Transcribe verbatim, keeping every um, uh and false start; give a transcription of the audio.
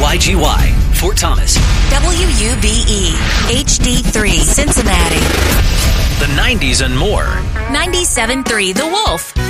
Y G Y, Fort Thomas. W U B E, H D three, Cincinnati. The nineties and more. ninety-seven point three The Wolf.